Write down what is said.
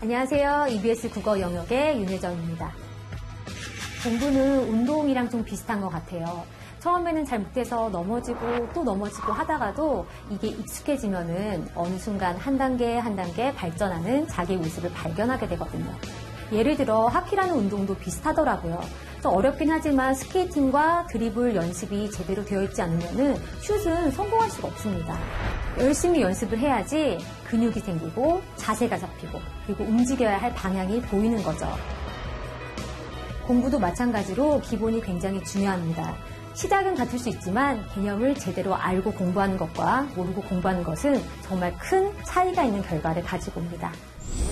안녕하세요. EBS 국어 영역의 윤혜정입니다. 공부는 운동이랑 좀 비슷한 것 같아요. 처음에는 잘 못해서 넘어지고 또 넘어지고 하다가도 이게 익숙해지면은 어느 순간 한 단계 한 단계 발전하는 자기 모습을 발견하게 되거든요. 예를 들어 하키라는 운동도 비슷하더라고요. 좀 어렵긴 하지만 스케이팅과 드리블 연습이 제대로 되어 있지 않으면은 슛은 성공할 수가 없습니다. 열심히 연습을 해야지 근육이 생기고 자세가 잡히고 그리고 움직여야 할 방향이 보이는 거죠. 공부도 마찬가지로 기본이 굉장히 중요합니다. 시작은 같을 수 있지만 개념을 제대로 알고 공부하는 것과 모르고 공부하는 것은 정말 큰 차이가 있는 결과를 가지고 옵니다.